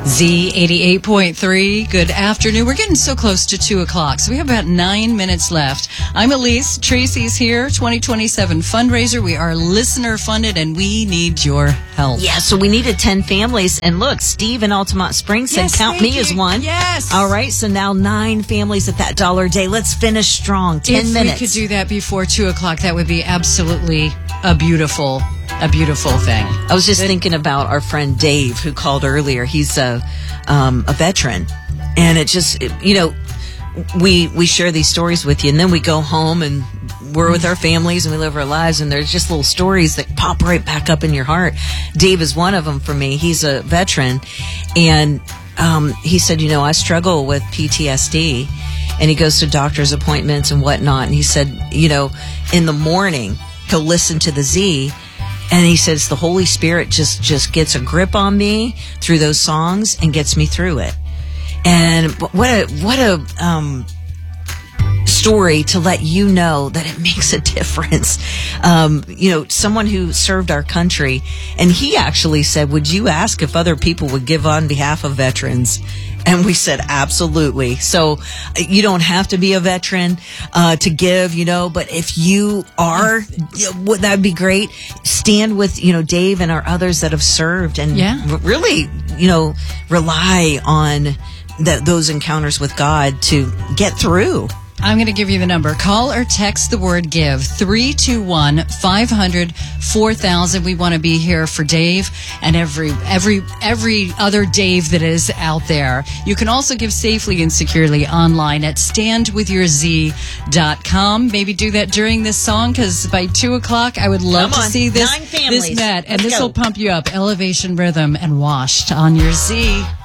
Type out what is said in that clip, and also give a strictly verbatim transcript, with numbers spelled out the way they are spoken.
Z eighty-eight point three. Good afternoon. We're getting so close to two o'clock, so we have about nine minutes left. I'm Elise. Tracy's here. twenty twenty-seven fundraiser. We are listener funded, and we need your help. Yeah, so we needed ten families. And look, Steve in Altamont Springs said, Yes, count thank me you. as one. Yes. All right, so now nine families at that dollar a day. Let's finish strong. Ten if minutes. we could do that before two o'clock, that would be absolutely a beautiful, a beautiful thing. I was just thinking about our friend Dave who called earlier. He's a um, a veteran, and it just it, you know we we share these stories with you, and then we go home and we're with our families and we live our lives, and there's just little stories that pop right back up in your heart. Dave is one of them for me. He's a veteran, and um, he said, you know, I struggle with P T S D, and he goes to doctor's appointments and whatnot, and he said, you know, in the morning he'll listen to the Z. And he says the Holy Spirit just, just gets a grip on me through those songs and gets me through it. And what a what a um, story to let you know that it makes a difference. Um, you know, someone who served our country, and he actually said, would you ask if other people would give on behalf of veterans? And we said, absolutely. So you don't have to be a veteran uh, to give, you know, but if you are, you know, that'd be great. Stand with, you know, Dave and our others that have served, and Yeah. r- really, you know, rely on that those encounters with God to get through. I'm going to give you the number. Call or text the word GIVE, three two one, five hundred, four thousand. We want to be here for Dave and every every every other Dave that is out there. You can also give safely and securely online at stand with your z dot com. Maybe do that during this song, because by two o'clock, I would love Come to on. see this, Nine families. this met. And Let's this go. will pump you up. Elevation Rhythm and Washed on your Z.